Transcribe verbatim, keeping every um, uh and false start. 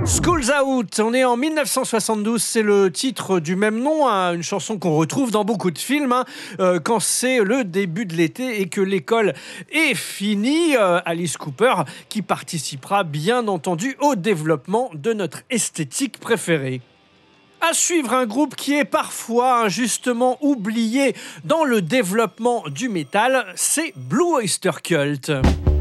School's Out, on est en dix-neuf cent soixante-douze, c'est le titre du même nom, hein, une chanson qu'on retrouve dans beaucoup de films, hein, euh, quand c'est le début de l'été et que l'école est finie. Euh, Alice Cooper qui participera bien entendu au développement de notre esthétique préférée. À suivre, un groupe qui est parfois injustement oublié dans le développement du métal, c'est Blue Oyster Cult.